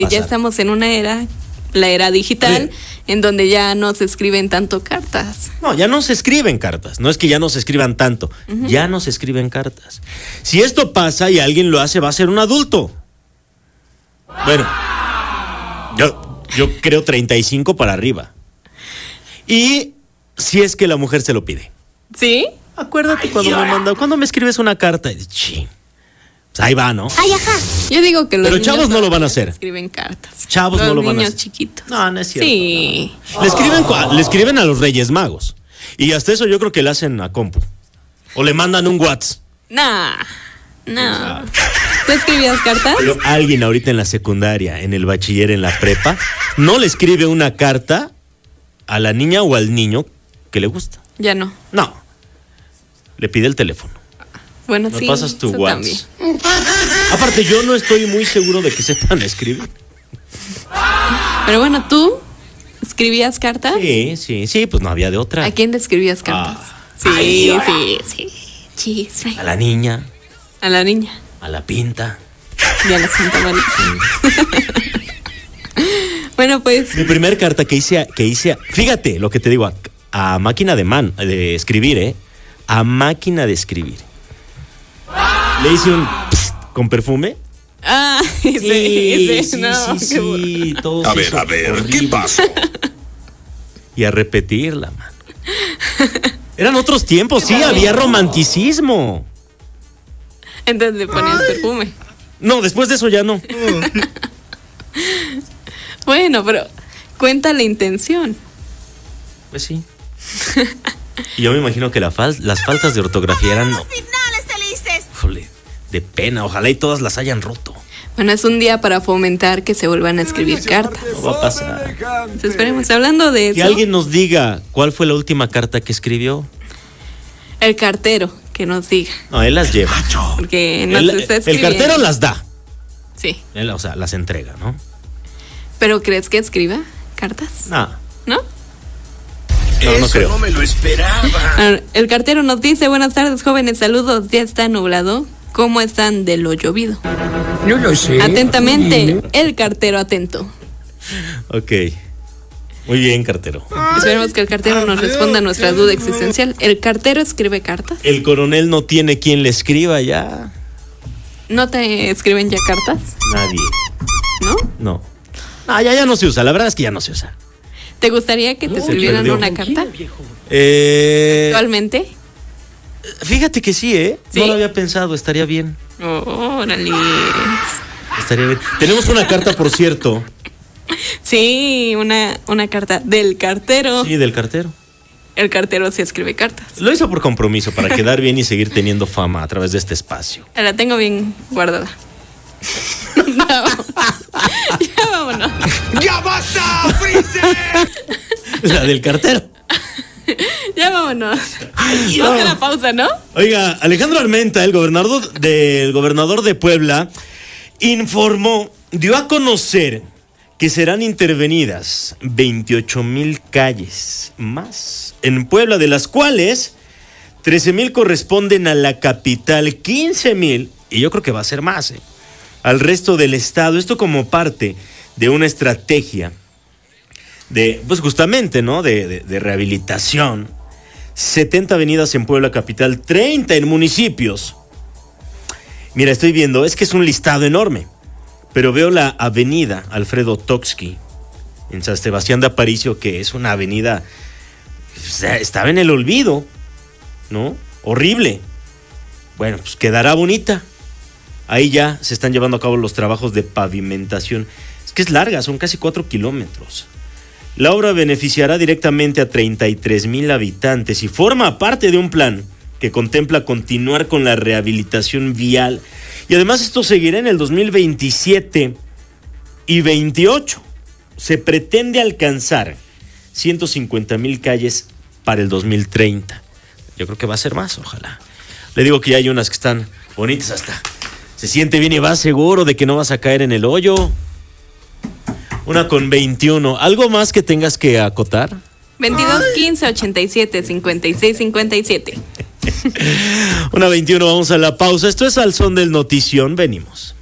Ya estamos en una era, la era digital, en donde ya no se escriben tanto cartas. No, ya no se escriben cartas. No es que ya no se escriban tanto. Ya no se escriben cartas. Si esto pasa y alguien lo hace, va a ser un adulto. Bueno, yo creo 35 para arriba. Y si es que la mujer se lo pide. ¿Sí? Acuérdate cuando me escribes una carta. Ching. Pues ahí va, ¿no? Ay, ajá. Yo digo que Pero chavos no lo van a hacer. Escriben cartas. Chavos no lo van a hacer. Los niños chiquitos. No es cierto. Sí. No. Le escriben a los Reyes Magos. Y hasta eso yo creo que le hacen a compu. O le mandan un WhatsApp. No. ¿Tú escribías cartas? Pero alguien ahorita en la secundaria, en el bachiller, en la prepa, no le escribe una carta a la niña o al niño que le gusta. Ya no. No. Le pide el teléfono. Bueno, ¿Me sí. pasas tu WhatsApp? También. Aparte, yo no estoy muy seguro de que sepan escribir. Pero bueno, ¿tú escribías cartas? Sí, pues no había de otra. ¿A quién le escribías cartas? Sí. Chisme. A la niña. A la niña. A la pinta. Y a la Santa María. Bueno, pues. Mi primer carta que hice, fíjate lo que te digo, a máquina de escribir, ¿eh? A máquina de escribir. Le hice un con perfume. Ah, sí, todo. A ver, ¿qué pasó? Y a repetirla, man. Eran otros tiempos, sí, había romanticismo. Entonces le ponías perfume. No, después de eso ya no. Bueno, pero cuenta la intención. Pues sí. Y yo me imagino que las faltas de ortografía eran... Finales felices. Híjole, de pena, ojalá y todas las hayan roto. Bueno, es un día para fomentar que se vuelvan a escribir cartas. No va a pasar. Pues esperemos, hablando de eso. Que alguien nos diga cuál fue la última carta que escribió. El cartero, que nos diga. No, él las lleva. Porque no se está el escribiendo. cartero las da. Sí. Él, o sea, las entrega, ¿no? ¿Pero crees que escriba cartas? No. ¿No? No creo. No me lo esperaba. El cartero nos dice: buenas tardes, jóvenes, saludos. Ya está nublado. ¿Cómo están de lo llovido? No lo sé. Atentamente, el cartero atento. Ok. Muy bien, cartero. Esperemos que el cartero nos responda a nuestra duda existencial. ¿El cartero escribe cartas? El coronel no tiene quien le escriba ya. ¿No te escriben ya cartas? Nadie. ¿No? No. Ah, ya no se usa. La verdad es que ya no se usa. ¿Te gustaría que te escribieran perdió. una carta? ¿Actualmente? Fíjate que sí, ¿eh? ¿Sí? No lo había pensado. Estaría bien. Órale. Estaría bien. Tenemos una carta, por cierto. Sí, una carta del cartero. Sí, del cartero. El cartero sí escribe cartas. Lo hizo por compromiso, para quedar bien y seguir teniendo fama a través de este espacio. La tengo bien guardada. Ya vámonos. ¡Ya basta, Freezer! La del cartero. Ya vámonos. Vamos a la pausa, ¿no? Oiga, Alejandro Armenta, el gobernador de Puebla, dio a conocer que serán intervenidas 28,000 calles más en Puebla, de las cuales 13,000 corresponden a la capital, 15,000, y yo creo que va a ser más, al resto del estado. Esto como parte de una estrategia de, pues justamente, ¿no? De rehabilitación. 70 avenidas en Puebla capital, 30 en municipios. Mira, estoy viendo, es que es un listado enorme, pero veo la avenida Alfredo Toksky en San Sebastián de Aparicio, que es una avenida, o sea, estaba en el olvido, ¿no? Horrible. Bueno, pues quedará bonita. Ahí ya se están llevando a cabo los trabajos de pavimentación. Es que es larga, son casi 4 kilómetros. La obra beneficiará directamente a 33,000 habitantes y forma parte de un plan que contempla continuar con la rehabilitación vial. Y además esto seguirá en el 2027 y 28. Se pretende alcanzar 150,000 calles para el 2030. Yo creo que va a ser más, ojalá. Le digo que ya hay unas que están bonitas, hasta se siente bien y vas seguro de que no vas a caer en el hoyo. Una con 21. ¿Algo más que tengas que acotar? 22 15 87 56 57. Una 21, vamos a la pausa. Esto es Al Son del Notición, venimos.